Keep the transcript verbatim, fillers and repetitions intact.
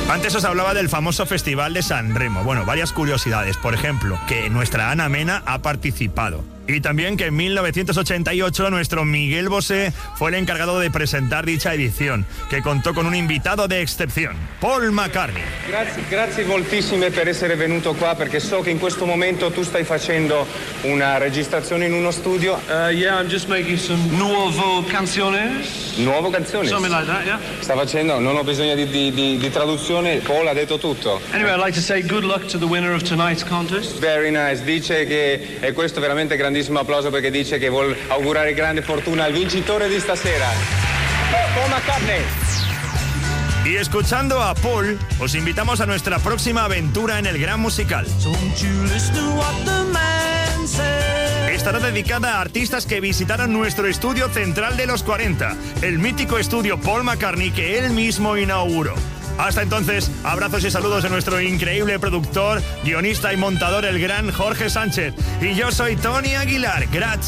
Antes os hablaba del famoso Festival de San Remo. Bueno, varias curiosidades. Por ejemplo, que nuestra Ana Mena ha participado. Y también que en mil novecientos ochenta y ocho nuestro Miguel Bosé fue el encargado de presentar dicha edición, que contó con un invitado de excepción, Paul McCartney. Grazie, grazie moltissime per essere venuto qua, perché so che in questo momento tu stai facendo una registrazione in uno studio. Uh, yeah, I'm just making some nuovo canciones. Nuovo canzoni? Something like that, yeah. Sta facendo, non ho bisogno di, di, di, di traduzione, Paul ha detto tutto. Anyway, I'd like to say good luck to the winner of tonight's contest. Very nice, dice che è questo veramente grandissimo. Grandissimo applauso perché dice che vuol augurare grande fortuna al vincitore di stasera, Paul McCartney. Y escuchando a Paul, os invitamos a nuestra próxima aventura en el Gran Musical. Estará dedicada a artistas que visitaron nuestro estudio central de los cuarenta, el mítico estudio Paul McCartney que él mismo inauguró. Hasta entonces, abrazos y saludos de nuestro increíble productor, guionista y montador, el gran Jorge Sánchez. Y yo soy Tony Aguilar. Gracias.